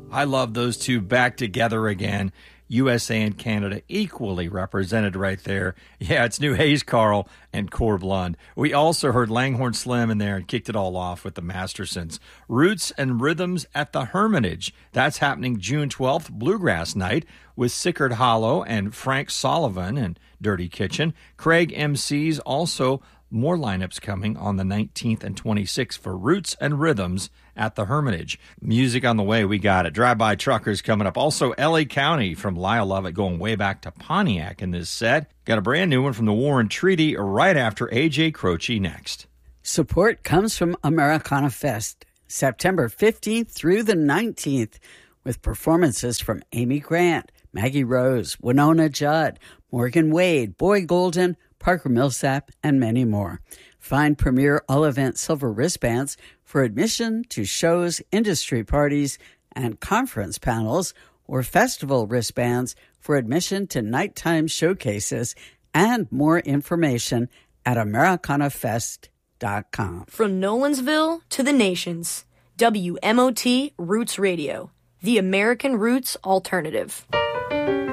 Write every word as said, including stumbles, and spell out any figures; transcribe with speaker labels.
Speaker 1: I love those two back together again. U S A and Canada equally represented right there. Yeah, it's New Hayes Carl and Corb Lund. We also heard Langhorne Slim in there and kicked it all off with the Mastersons. Roots and Rhythms at the Hermitage. That's happening June twelfth, Bluegrass Night, with Sickard Hollow and Frank Sullivan and Dirty Kitchen. Craig M Cs also. More lineups coming on the nineteenth and twenty-sixth for Roots and Rhythms at the Hermitage. Music on the way, we got it. Drive-By Truckers coming up. Also, L A County from Lyle Lovett going way back to Pontiac in this set. Got a brand new one from the Warren Treaty right after A J Croce next.
Speaker 2: Support comes from Americana Fest, September fifteenth through the nineteenth, with performances from Amy Grant, Maggie Rose, Winona Judd, Morgan Wade, Boy Golden, Parker Millsap, and many more. Find Premier All-Event Silver wristbands for admission to shows, industry parties, and conference panels, or festival wristbands for admission to nighttime showcases, and more information at americana fest dot com.
Speaker 3: From Nolensville to the nations, W M O T Roots Radio, the American Roots Alternative.